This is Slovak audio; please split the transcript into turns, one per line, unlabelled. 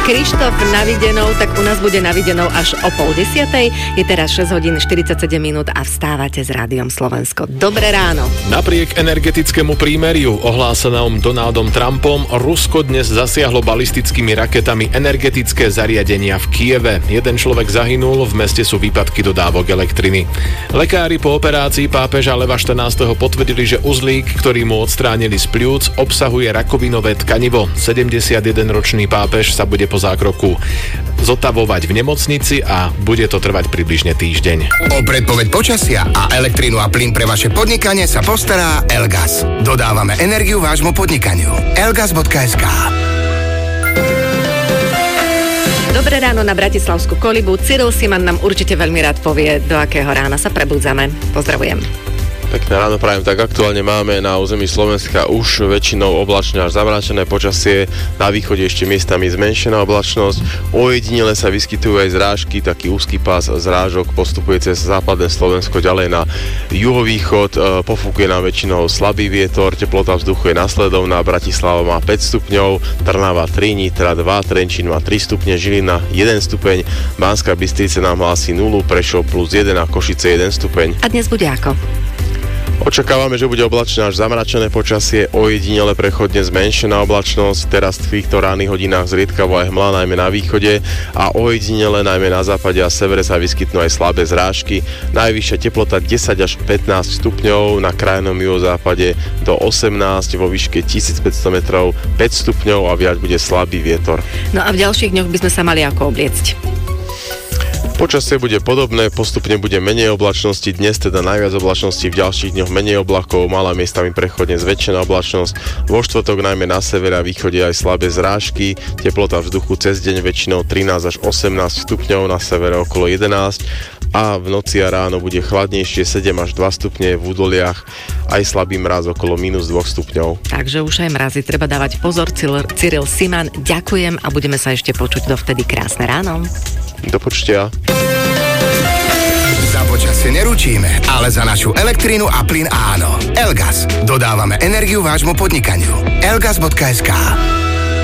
Krištof na Videnou, tak u nás bude na Videnou až o 9:30. Je teraz 6 hodín 47 minút a vstávate s Rádiom Slovensko. Dobré ráno.
Napriek energetickému prímeriu ohlásenom Donaldom Trumpom, Rusko dnes zasiahlo balistickými raketami energetické zariadenia v Kieve. Jeden človek zahynul, v meste sú výpadky dodávok elektriny. Lekári po operácii pápeža Leva 14. potvrdili, že uzlík, ktorý mu odstránili z pľúc, obsahuje rakovinové tkanivo. 71-ročný pápež sa bude po zákroku zotavovať v nemocnici a bude to trvať približne týždeň.
O predpoveď počasia a elektrínu a plyn pre vaše podnikanie sa postará Elgas. Dodávame energiu vášmu podnikaniu. Elgas.sk.
Dobré ráno na Bratislavskú kolibu. Cyril Siman nám určite veľmi rád povie, do akého rána sa prebudzame. Pozdravujem.
Pekné ráno prajem, tak aktuálne máme na území Slovenska už väčšinou oblačné až zamračené počasie, na východe ešte miestami zmenšená oblačnosť, ojedinele sa vyskytujú aj zrážky, taký úzky pás zrážok postupuje cez západné Slovensko ďalej na juhovýchod, pofúkuje nám väčšinou slabý vietor, teplota vzduchu je nasledovná, Bratislava má 5 stupňov, Trnava 3, Nitra 2, Trenčín má 3 stupne, Žilina 1 stupeň, Banská Bystrica nám hlási 0, Prešov plus 1 a Košice 1 stupeň.
A dnes bude ako?
Očakávame, že bude oblačné až zamračené počasie, ojedinele prechodne zmenšená oblačnosť, teraz v týchto ranných hodinách zriedkavo aj hmla, najmä na východe a ojedinele najmä na západe a severe sa vyskytnú aj slabé zrážky. Najvyššia teplota 10 až 15 stupňov, na krajnom juhozápade do 18, vo výške 1500 metrov 5 stupňov a viac bude slabý vietor.
No a v ďalších dňoch by sme sa mali ako obliecť?
Počasie bude podobné, postupne bude menej oblačnosti, dnes teda najviac oblačnosti, v ďalších dňoch menej oblakov, malá miestami prechodne zväčšená oblačnosť, vo štvrtok najmä na severe a východe aj slabé zrážky, teplota vzduchu cez deň väčšinou 13 až 18 stupňov, na severe okolo 11 a v noci a ráno bude chladnejšie 7 až 2 stupne, v údoliach aj slabý mraz okolo minus 2 stupňov.
Takže už aj mrazy treba dávať pozor. Cyril Siman, ďakujem a budeme sa ešte počuť dovtedy. Krásne ráno.
Do počutia.
Za počasie neručíme, ale za našu elektrínu a plyn áno. Elgas. Dodávame energiu vášmu podnikaniu. Elgas.sk.